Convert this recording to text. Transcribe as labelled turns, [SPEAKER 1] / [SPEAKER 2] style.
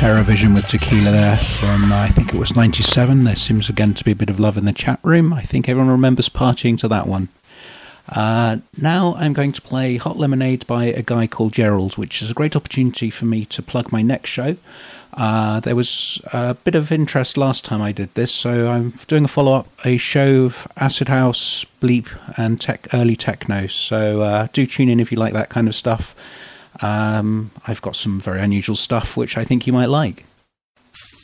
[SPEAKER 1] TerraVision with Tequila there from, I think it was 97. There seems again to be a bit of love in the chat room. I think everyone remembers partying to that one. Now I'm going to play Hot Lemonade by a guy called Gerald, which is a great opportunity for me to plug my next show. There was a bit of interest last time I did this, so I'm doing a follow-up, a show of acid house, bleep, and early techno. So do tune in if you like that kind of stuff. I've got some very unusual stuff which I think you might like.